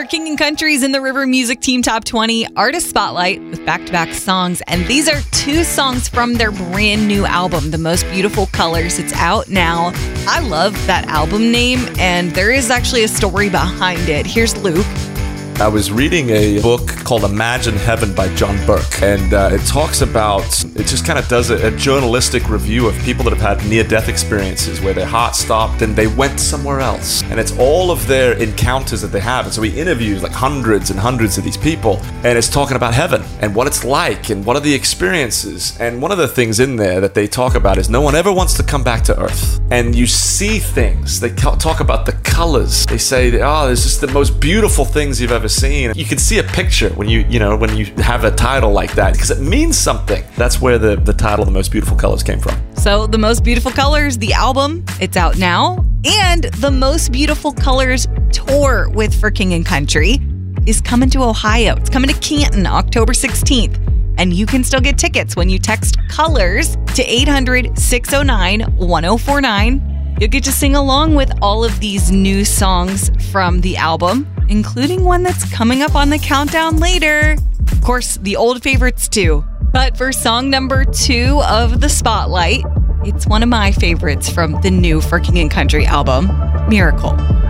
For King and Country's In the River Music Team Top 20 Artist Spotlight with back-to-back songs. And these are 2 songs from their brand new album, The Most Beautiful Colors. It's out now. I love that album name, and there is actually a story behind it. Here's Luke. I was reading a book called Imagine Heaven by John Burke, and it talks about, it just kind of does a journalistic review of people that have had near-death experiences where their heart stopped and they went somewhere else. And it's all of their encounters that they have. And so he interviews like hundreds and hundreds of these people, and it's talking about heaven and what it's like and what are the experiences. And one of the things in there that they talk about is no one ever wants to come back to Earth. And you see things. They talk about the colors. They say, oh, there's just the most beautiful things you've ever seen. You can see a picture when you have a title like that because it means something. That's where the title The Most Beautiful Colors came from. So The Most Beautiful Colors, the album, it's out now. And The Most Beautiful Colors tour with For King and Country is coming to Ohio. It's coming to Canton October 16th. And you can still get tickets when you text COLORS to 800-609-1049. You'll get to sing along with all of these new songs from the album, including one that's coming up on the countdown later. Of course, the old favorites too. But for song number 2 of the Spotlight, it's one of my favorites from the new For King and Country album, Miracle.